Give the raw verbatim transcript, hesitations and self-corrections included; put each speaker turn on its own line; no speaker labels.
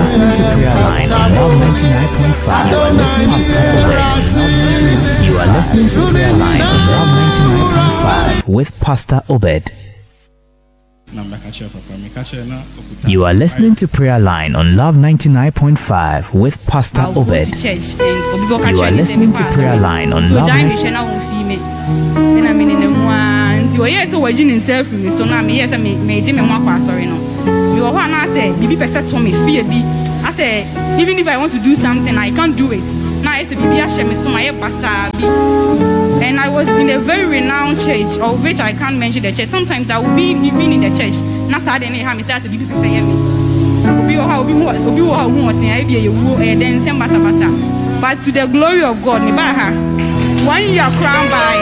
listening to Prayer Line on Love ninety-nine point five. You are listening to Prayer Line on Love ninety-nine point five with Pastor Obed. You are listening to Prayer Line on Love ninety-nine point five with Pastor Obed. You are listening to Prayer Line on Love ninety-nine point
five. I say, even if I want to do something, I can't do it. Now it's a baby Hashem, so my basabi. And I was in a very renowned church, of which I can't mention the church. Sometimes I will be even in the church. Now I didn't have me say to be say me. But to the glory of God, one year crowned by